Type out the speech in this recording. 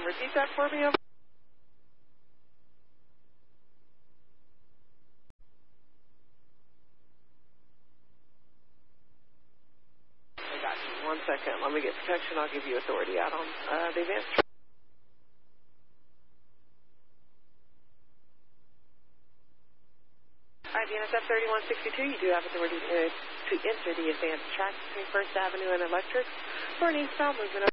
Repeat that for me. Over. I got you. 1 second. Let me get protection. I'll give you authority out on the advanced. All right, DNSF 3162, you do have authority to enter the advanced track between First Avenue and Electric for an eastbound movement.